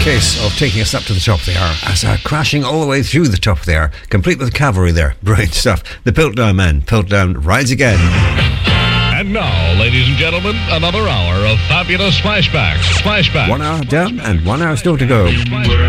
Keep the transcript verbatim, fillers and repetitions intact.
case of taking us up to the top of the hour, as uh, crashing all the way through the top of the hour, complete with cavalry there. Brilliant stuff. The Piltdown Men. Piltdown rides again. And now, ladies and gentlemen, another hour of fabulous flashbacks. Flashbacks. One hour down and one hour still to go.